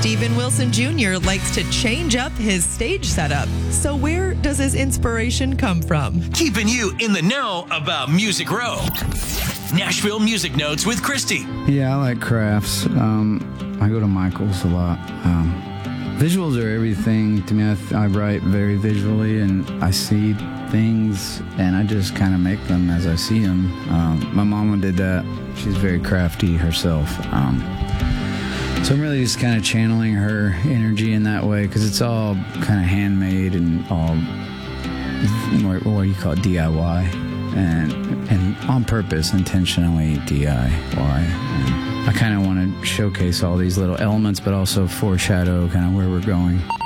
Steven Wilson Jr. likes to change up his stage setup. So where does his inspiration come from? Keeping you in the know about Music Row. Nashville Music Notes with Christy. Yeah, I like crafts. I go to Michael's a lot. Visuals are everything to me. I write very visually, and I see things, and I just kind of make them as I see them. My mama did that. She's very crafty herself. So I'm really just kind of channeling her energy in that way, because it's all kind of handmade and all, what do you call it, DIY, and on purpose, intentionally DIY. And I kind of want to showcase all these little elements, but also foreshadow kind of where we're going.